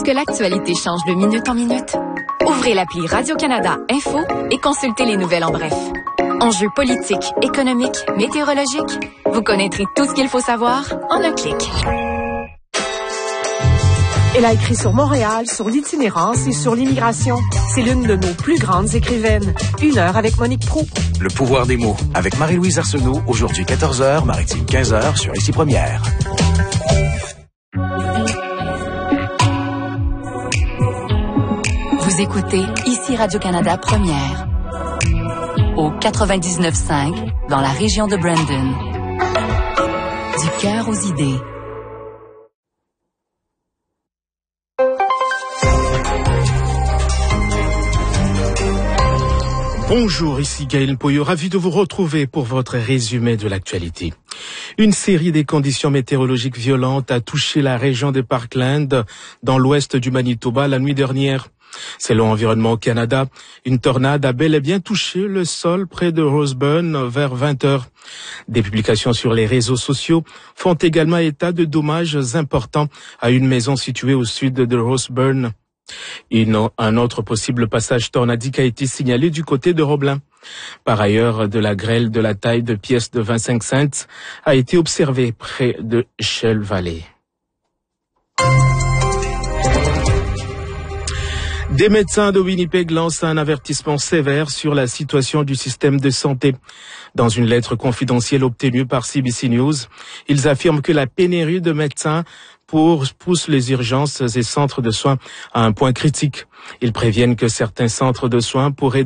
que l'actualité change de minute en minute? Ouvrez l'appli Radio-Canada Info et consultez les nouvelles en bref. Enjeux politiques, économiques, météorologiques, vous connaîtrez tout ce qu'il faut savoir en un clic. Elle a écrit sur Montréal, sur l'itinérance et sur l'immigration. C'est l'une de nos plus grandes écrivaines. 1 heure avec Monique Proulx. Le pouvoir des mots avec Marie-Louise Arsenault, aujourd'hui 14h, Maritime 15h sur Ici Première. Vous écoutez Ici Radio-Canada Première au 99.5 dans la région de Brandon. Du cœur aux idées. Bonjour, ici Gaël Poyot, ravi de vous retrouver pour votre résumé de l'actualité. Une série des conditions météorologiques violentes a touché la région de Parkland, dans l'ouest du Manitoba, la nuit dernière. Selon Environnement Canada, une tornade a bel et bien touché le sol près de Roseburn vers 20h. Des publications sur les réseaux sociaux font également état de dommages importants à une maison située au sud de Roseburn. Un autre possible passage tornadique a été signalé du côté de Roblin. Par ailleurs, de la grêle de la taille de pièces de 25 cents a été observée près de Shell Valley. Des médecins de Winnipeg lancent un avertissement sévère sur la situation du système de santé. Dans une lettre confidentielle obtenue par CBC News, ils affirment que la pénurie de médecins pousse les urgences et centres de soins à un point critique. Ils préviennent que certains centres de soins pourraient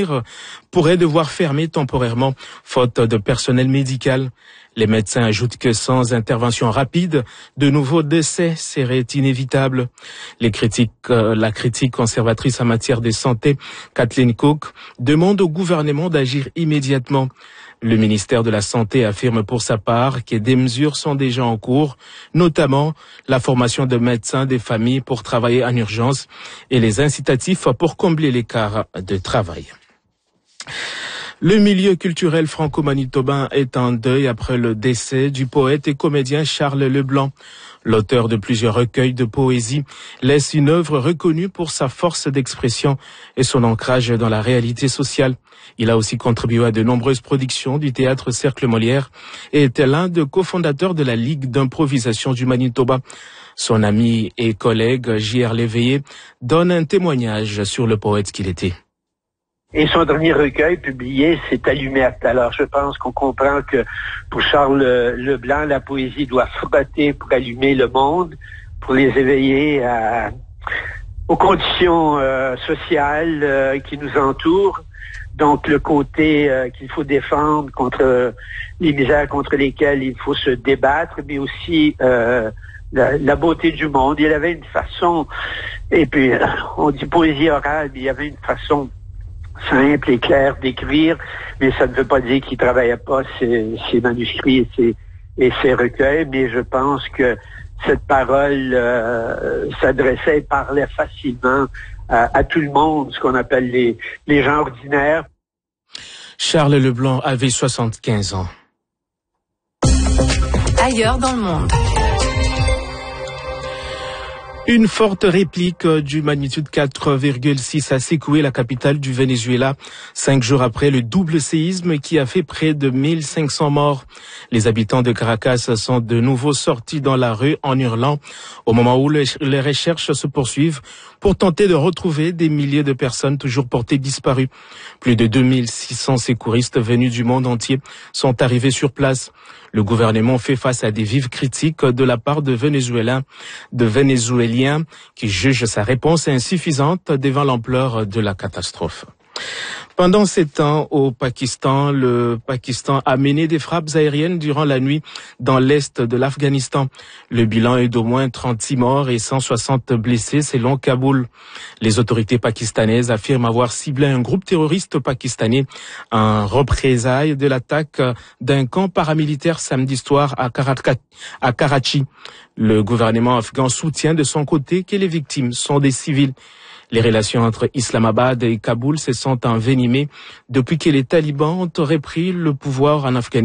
devoir fermer temporairement, faute de personnel médical. Les médecins ajoutent que sans intervention rapide, de nouveaux décès seraient inévitables. La critique conservatrice en matière de santé, Kathleen Cook, demande au gouvernement d'agir immédiatement. Le ministère de la Santé affirme pour sa part que des mesures sont déjà en cours, notamment la formation de médecins des familles pour travailler en urgence et les incitatifs pour combler l'écart de travail. Le milieu culturel franco-manitobain est en deuil après le décès du poète et comédien Charles Leblanc. L'auteur de plusieurs recueils de poésie laisse une œuvre reconnue pour sa force d'expression et son ancrage dans la réalité sociale. Il a aussi contribué à de nombreuses productions du théâtre Cercle Molière et était l'un des cofondateurs de la Ligue d'improvisation du Manitoba. Son ami et collègue J.R. Léveillé donne un témoignage sur le poète qu'il était. Et son dernier recueil publié, c'est Allumette. Alors, je pense qu'on comprend que pour Charles Leblanc, la poésie doit frotter pour allumer le monde, pour les éveiller aux conditions sociales qui nous entourent. Donc, le côté qu'il faut défendre contre les misères contre lesquelles il faut se débattre, mais aussi la beauté du monde. Il avait une façon, et puis on dit poésie orale, mais il y avait une façon simple et clair d'écrire, mais ça ne veut pas dire qu'il travaillait pas ses manuscrits et ses recueils, mais je pense que cette parole s'adressait et parlait facilement à tout le monde, ce qu'on appelle les gens ordinaires. Charles Leblanc avait 75 ans. Ailleurs dans le monde. Une forte réplique du magnitude 4,6 a secoué la capitale du Venezuela 5 jours après le double séisme qui a fait près de 1500 morts. Les habitants de Caracas sont de nouveau sortis dans la rue en hurlant au moment où les recherches se poursuivent pour tenter de retrouver des milliers de personnes toujours portées disparues. Plus de 2600 secouristes venus du monde entier sont arrivés sur place. Le gouvernement fait face à des vives critiques de la part de Vénézuéliens qui jugent sa réponse insuffisante devant l'ampleur de la catastrophe. Pendant ces temps, au Pakistan, le Pakistan a mené des frappes aériennes durant la nuit dans l'est de l'Afghanistan. Le bilan est d'au moins 36 morts et 160 blessés selon Kaboul. Les autorités pakistanaises affirment avoir ciblé un groupe terroriste pakistanais en représailles de l'attaque d'un camp paramilitaire samedi soir à Karachi. Le gouvernement afghan soutient de son côté que les victimes sont des civils. Les relations entre Islamabad et Kaboul se sont envenimées depuis que les talibans ont repris le pouvoir en Afghanistan.